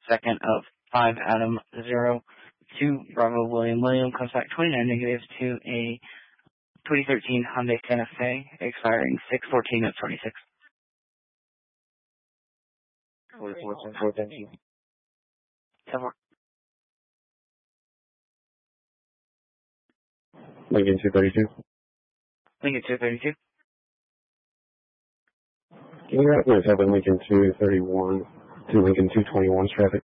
second of 5 Adam 0 2 Bravo William William comes back 29 negatives to a 2013 Hyundai Santa Fe expiring 6/14 of 26. 44, thank you. 10-4. Lincoln 232. Lincoln 232. Can you wrap with having Lincoln 231 to Lincoln 221's traffic?